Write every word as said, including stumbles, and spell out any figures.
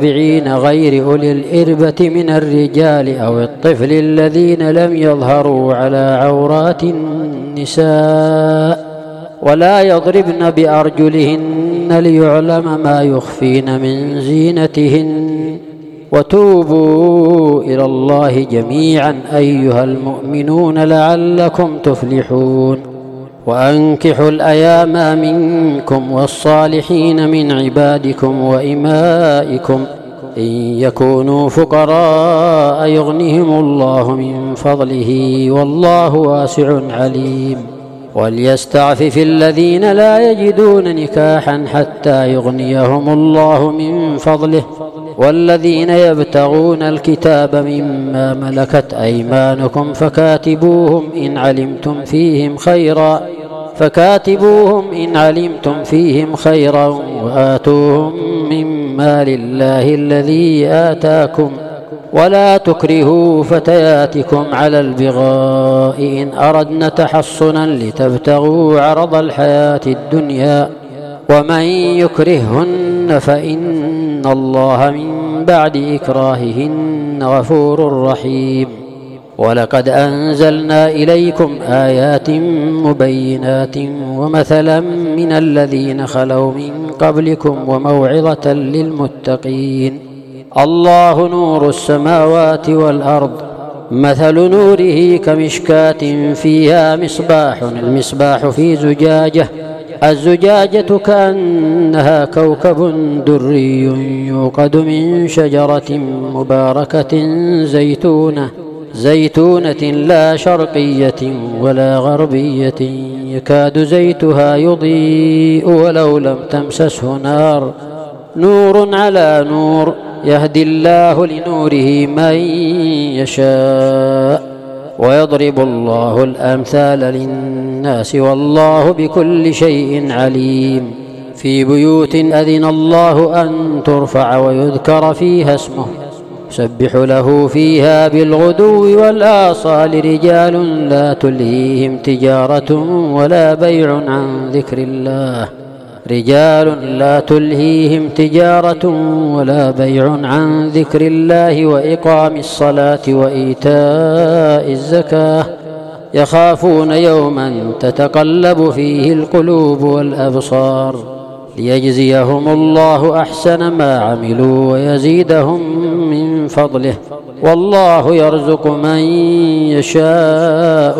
غير أولي الإربة من الرجال أو الطفل الذين لم يظهروا على عورات النساء ولا يضربن بأرجلهن ليعلم ما يخفين من زينتهن وتوبوا إلى الله جميعا أيها المؤمنون لعلكم تفلحون. وأنكحوا الأيام منكم والصالحين من عبادكم وإمائكم إن يكونوا فقراء يغنهم الله من فضله والله واسع عليم. وليستعفف الذين لا يجدون نكاحا حتى يغنيهم الله من فضله والذين يبتغون الكتاب مما ملكت أيمانكم فكاتبوهم إن علمتم فيهم خيرا فكاتبوهم إن علمتم فيهم خيرا وآتوهم مما لله الذي آتاكم ولا تكرهوا فتياتكم على البغاء إن أردن تحصنا لتبتغوا عرض الحياة الدنيا ومن يكرههن فإن الله من بعد إكراههن غفور رحيم. ولقد أنزلنا إليكم آيات مبينات ومثلا من الذين خلوا من قبلكم وموعظة للمتقين. الله نور السماوات والأرض مثل نوره كمشكاة فيها مصباح المصباح في زجاجة الزجاجة كأنها كوكب دري يوقد من شجرة مباركة زيتونة زيتونة لا شرقية ولا غربية يكاد زيتها يضيء ولو لم تمسسه نار نور على نور يهدي الله لنوره من يشاء ويضرب الله الأمثال للناس والله بكل شيء عليم. في بيوت أذن الله أن ترفع ويذكر فيها اسمه يسبح له فيها بالغدو والآصال رجال لا تلهيهم تجارة ولا بيع عن ذكر الله رجال لا تلهيهم تجارة ولا بيع عن ذكر الله وإقام الصلاة وإيتاء الزكاة يخافون يوما تتقلب فيه القلوب والأبصار ليجزيهم الله أحسن ما عملوا ويزيدهم من فضله والله يرزق من يشاء